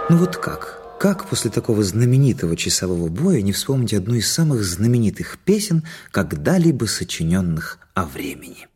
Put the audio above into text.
Ну вот как? Как после такого знаменитого часового боя не вспомнить одну из самых знаменитых песен, когда-либо сочиненных о времени?